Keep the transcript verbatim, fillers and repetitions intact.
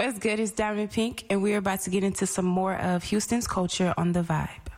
What's good? It's Diamond Pink, and we're about to get into some more of Houston's culture on The Vibe.